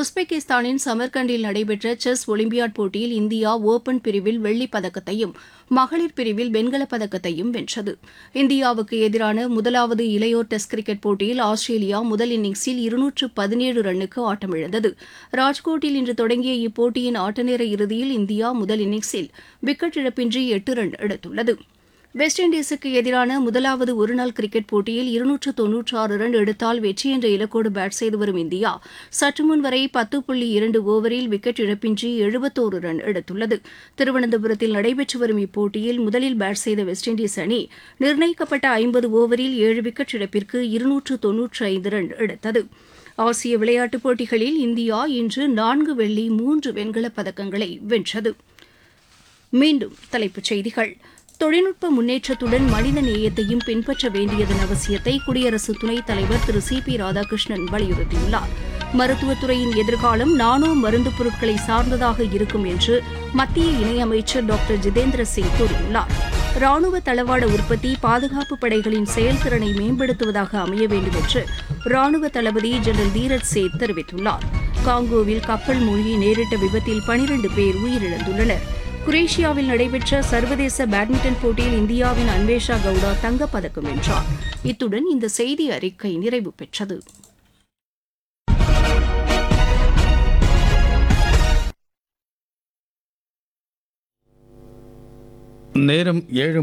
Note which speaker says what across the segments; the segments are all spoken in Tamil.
Speaker 1: உஸ்பெகிஸ்தானின் சமர்கண்டில் நடைபெற்ற செஸ் ஒலிம்பியாட் போட்டியில் இந்தியா ஓபன் பிரிவில் வெள்ளிப் பதக்கத்தையும் மகளிர் பிரிவில் வெண்கலப் பதக்கத்தையும் வென்றது. இந்தியாவுக்கு எதிரான முதலாவது இளையோர் டெஸ்ட் கிரிக்கெட் போட்டியில் ஆஸ்திரேலியா முதல் இன்னிங்ஸில் 217 ரன்னுக்கு ஆட்டமிழந்தது. ராஜ்கோட்டில் இன்று தொடங்கிய இப்போட்டியின் ஆட்டநேர இறுதியில் இந்தியா முதல் இன்னிங்ஸில் விக்கெட் இழப்பின்றி 8 ரன் எடுத்துள்ளது. வெஸ்ட் இண்டீஸுக்கு எதிரான முதலாவது ஒருநாள் கிரிக்கெட் போட்டியில் 296 ரன் எடுத்தால் வெற்றி என்ற இலக்கோடு பேட் செய்து வரும் இந்தியா சற்றுமுன் வரை 10.2 ஓவரில் விக்கெட் இழப்பின்றி 71 ரன் எடுத்துள்ளது. திருவனந்தபுரத்தில் நடைபெற்று வரும் இப்போட்டியில் முதலில் பேட் செய்த வெஸ்ட் இண்டீஸ் அணி நிர்ணயிக்கப்பட்ட 50 ஓவரில் 7 விக்கெட் இழப்பிற்கு 295 ரன் எடுத்தது. ஆசிய விளையாட்டுப் போட்டிகளில் இந்தியா இன்று 4 வெள்ளி 3 வெண்கலப் பதக்கங்களை வென்றது. மீண்டும் தலைப்புச் செய்திகள். தொழில்நுட்ப முன்னேற்றத்துடன் மனித நேயத்தையும் பின்பற்ற வேண்டியதன் அவசியத்தை குடியரசு துணைத் தலைவர் திரு சி.பி. ராதாகிருஷ்ணன் வலியுறுத்தியுள்ளார். மருத்துவத்துறையின் எதிர்காலம் நானோ மருந்துப் பொருட்களை சார்ந்ததாக இருக்கும் என்று மத்திய இணையமைச்சர் டாக்டர் ஜிதேந்திர சிங் கூறியுள்ளார். ராணுவ தளவாட உற்பத்தி பாதுகாப்பு படைகளின் செயல்திறனை மேம்படுத்துவதாக அமைய வேண்டும் என்று ராணுவ தளபதி ஜெனரல் தீரஜ் சேத் தெரிவித்துள்ளார். காங்கோவில் கப்பல் மூழ்கி நேரிட்ட விபத்தில் 12 பேர் உயிரிழந்துள்ளனர். குரேஷியாவில் நடைபெற்ற சர்வதேச பேட்மிண்டன் போட்டியில் இந்தியாவின் அன்வேஷா கவுடா தங்கப்பதக்கம் வென்றார். இத்துடன் இந்த செய்தி அறிக்கை நிறைவு பெற்றது.
Speaker 2: நேரம்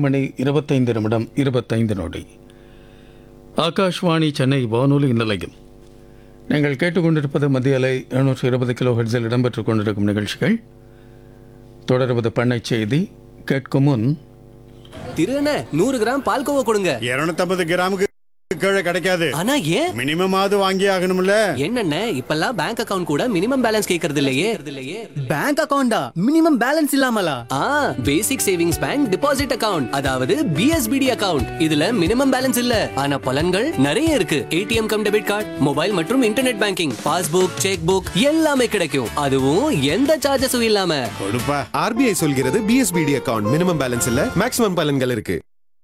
Speaker 2: 7:25 ஆகாஷ்வாணி சென்னை வானொலி நிலையம். நீங்கள் கேட்டுக்கொண்டிருப்பது மத்திய அலை 720 கிலோ ஹெர்ட்ஸில் இடம்பெற்றுக் கொண்டிருக்கும் நிகழ்ச்சிகள். தொடர்வது பண்ணை செய்தி. கேட்கும் முன்
Speaker 3: திருண்ண 100 கிராம் பால்கோவா கொடுங்க.
Speaker 4: 250 கிராமுக்கு கீழே கிடைக்காது.
Speaker 3: ஆனா ஏன்?
Speaker 4: மினிமம் ஆது வாங்கி ஆகணும்ல.
Speaker 3: என்னண்ணே இப்பெல்லாம் பேங்க் அக்கவுண்ட் கூட மினிமம் பேலன்ஸ் கேக்குறது இல்லையே. Bank அக்கவுண்டா minimum balance இல்லாமலா? பேசிக் சேவிங்ஸ் பேங்க் டிபாசிட் அக்கவுண்ட், அதாவது பிஎஸ்பிடி அக்கவுண்ட். இதுல மினிமம் பேலன்ஸ் இல்ல, ஆனா பலன்கள் நிறைய இருக்கு. ATM come debit card, mobile மற்றும் internet banking, passbook, check book எல்லாமே கிடைக்கும். அதுவும் எந்த சார்ஜஸும் இல்லாம.
Speaker 4: கொடுப்பா.
Speaker 5: ஆர்பிஐ சொல்கிறது பிஎஸ்பிடி அக்கவுண்ட் மினிமம் பேலன்ஸ் இல்ல, மேக்ஸிமம் பலன்கள் இருக்கு.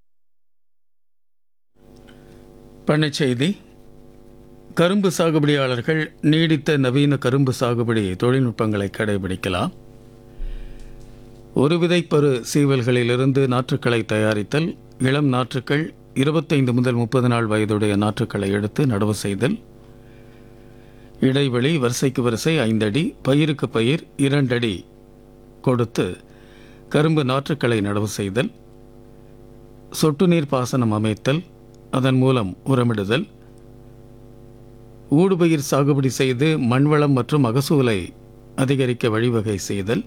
Speaker 2: பண்ணை செய்தி. கரும்பு சாகுபடியாளர்கள் நீடித்த நவீன கரும்பு சாகுபடி தொழில்நுட்பங்களை கடைபிடிக்கலாம். ஒரு விதைப்பரு சீவல்களிலிருந்து நாற்றுக்களை தயாரித்தல், இளம் நாற்றுக்கள் 25 முதல் 30 நாள் வயதுடைய நாற்றுக்களை எடுத்து நடவு செய்தல், இடைவெளி வரிசைக்கு வரிசை 5 அடி, பயிருக்கு பயிர் 2 அடி கொடுத்து கரும்பு நாற்றுக்களை நடவு செய்தல், சொட்டு நீர் பாசனம் அமைத்தல், அதன் மூலம் உரமிடுதல், ஊடுபயிர் சாகுபடி செய்து மண்வளம் மற்றும் மகசூலை அதிகரிக்க வழிவகை செய்தல்,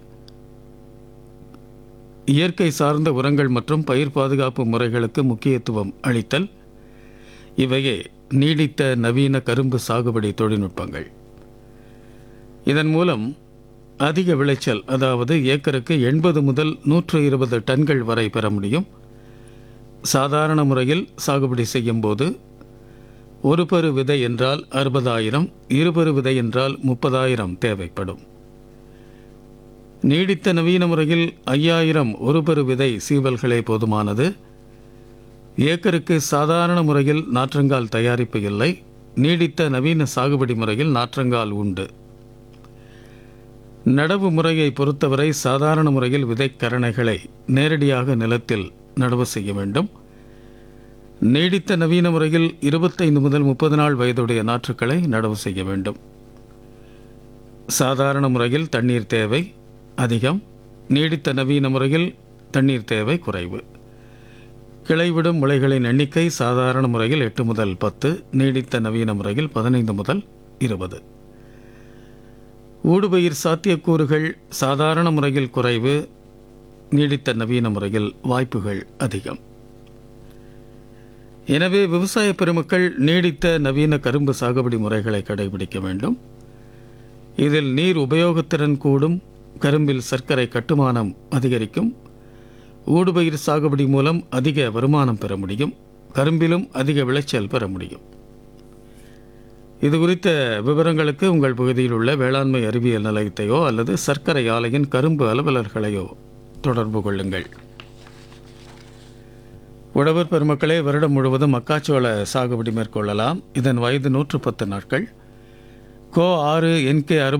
Speaker 2: இயற்கை சார்ந்த உரங்கள் மற்றும் பயிர் பாதுகாப்பு முறைகளுக்கு முக்கியத்துவம் அளித்தல் இவையே நீடித்த நவீன கரும்பு சாகுபடி தொழில்நுட்பங்கள். இதன் மூலம் அதிக விளைச்சல், அதாவது ஏக்கருக்கு 80 முதல் 120 டன்கள் வரை பெற முடியும். சாதாரண முறையில் சாகுபடி செய்யும் போது ஒரு பரு விதை என்றால் 60,000, இருபரு விதை என்றால் 30,000 தேவைப்படும். நீடித்த நவீன முறையில் 5,000 ஒரு பரு விதை சீவல்களே போதுமானது. ஏக்கருக்கு சாதாரண முறையில் நாற்றங்கால் தயாரிப்பு இல்லை. நீடித்த நவீன சாகுபடி முறையில் நாற்றங்கால் உண்டு. நடவு முறையை பொறுத்தவரை சாதாரண முறையில் விதைக்கரணைகளை நேரடியாக நிலத்தில் நடவு செய்ய வேண்டும். நீடித்த நவீன முறையில் 25 முதல் 30 நாள் வயதுடைய நாற்றுக்களை நடவு செய்ய வேண்டும். சாதாரண முறையில் தண்ணீர் தேவை அதிகம், நீடித்த நவீன முறையில் தண்ணீர் தேவை குறைவு. கிளைவிடும் முளைகளின் எண்ணிக்கை சாதாரண முறையில் 8 முதல் 10, நீடித்த நவீன முறையில் 15 முதல் 20. ஊடுபயிர் சாத்தியக்கூறுகள் சாதாரண முறையில் குறைவு, நீடித்த நவீன முறையில் வாய்ப்புகள் அதிகம். எனவே விவசாய பெருமக்கள் நீடித்த நவீன கரும்பு சாகுபடி முறைகளை கடைபிடிக்க வேண்டும். இதில் நீர் உபயோகத்திறன் கூடும், கரும்பில் சர்க்கரை கட்டுமானம் அதிகரிக்கும், ஊடுபயிர் சாகுபடி மூலம் அதிக வருமானம் பெற முடியும், கரும்பிலும் அதிக விளைச்சல் பெற முடியும். இது குறித்த விவரங்களுக்கு உங்கள் பகுதியில் உள்ள வேளாண்மை அறிவியல் நிலையத்தையோ அல்லது சர்க்கரை ஆலையின் கரும்பு அலுவலர்களையோ தொடர்பு கொள்ளுங்கள். உழவர் பெருமக்களே, வருடம் முழுவதும் மக்காச்சோள சாகுபடி மேற்கொள்ளலாம். இதன் வயது 110 நாட்கள். கோ 6 NK